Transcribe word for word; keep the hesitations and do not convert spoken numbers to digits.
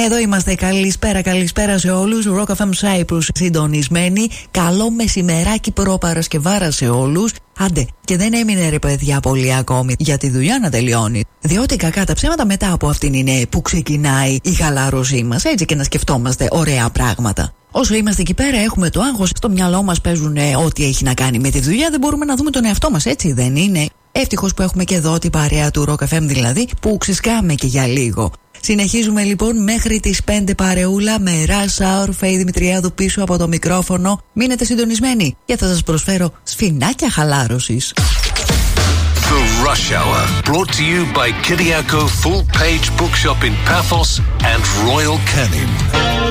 Εδώ είμαστε. Καλησπέρα, καλησπέρα σε όλους. Rock εφ εμ Cyprus συντονισμένοι. Καλό μεσημεράκι προπαρασκευάρα σε όλους. Άντε, και δεν έμεινε ρε παιδιά πολύ ακόμη για τη δουλειά να τελειώνει. Διότι κακά τα ψέματα μετά από αυτήν είναι που ξεκινάει η χαλάρωσή μας. Έτσι και να σκεφτόμαστε ωραία πράγματα. Όσο είμαστε εκεί πέρα, έχουμε το άγχος. Στο μυαλό μας παίζουν ό,τι έχει να κάνει με τη δουλειά. Δεν μπορούμε να δούμε τον εαυτό μας, έτσι δεν είναι? Ευτυχώς που έχουμε και εδώ την παρέα του Rock εφ εμ δηλαδή, που ξεσκάμε και για λίγο. Συνεχίζουμε λοιπόν μέχρι τις πέντε παρεούλα με Rush Hour, Φέη Δημητριάδου πίσω από το μικρόφωνο. Μείνετε συντονισμένοι και θα σας προσφέρω σφινάκια χαλάρωσης. The Rush Hour, brought to you by Kyriako Full Page Bookshop in Paphos and Royal Canin.